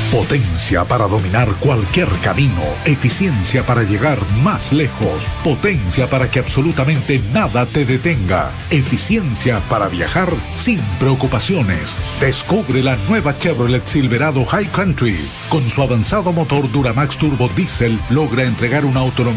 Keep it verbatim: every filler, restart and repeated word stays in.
Potencia para dominar cualquier camino, eficiencia para llegar más lejos, potencia para que absolutamente nada te detenga, eficiencia para viajar sin preocupaciones. Descubre la nueva Chevrolet Silverado High Country. Con su avanzado motor Duramax Turbo Diesel logra entregar una autonomía